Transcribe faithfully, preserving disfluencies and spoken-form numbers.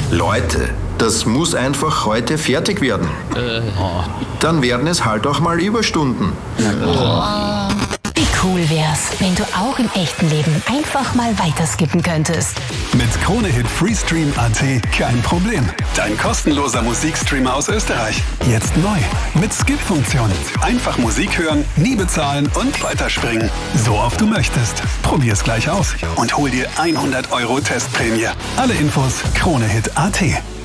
Leute, das muss einfach heute fertig werden. Äh. Dann werden es halt auch mal Überstunden. Wie cool wär's, wenn du auch im echten Leben einfach mal weiterskippen könntest. Mit Kronehit Freestream Punkt at kein Problem. Dein kostenloser Musikstreamer aus Österreich. Jetzt neu mit Skip-Funktion. Einfach Musik hören, nie bezahlen und weiterspringen. So oft du möchtest. Probier's gleich aus und hol dir hundert Euro Testprämie. Alle Infos Kronehit Punkt at.